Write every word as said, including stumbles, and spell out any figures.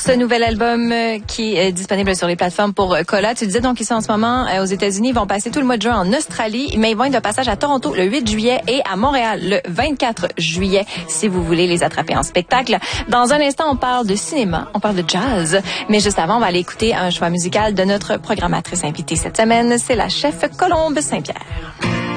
ce nouvel album euh, qui est disponible sur les plateformes pour euh, Cola. Tu disais donc qu'ils sont en ce moment euh, aux États-Unis. Ils vont passer tout le mois de juin en Australie, mais ils vont être de passage à Toronto le huit juillet et à Montréal le vingt-quatre juillet, si vous voulez les attraper en spectacle. Dans un instant, on parle de cinéma, on parle de jazz, mais juste avant, on va aller écouter un choix musical de notre programmatrice invitée cette semaine. C'est la chef Colombe Saint-Pierre.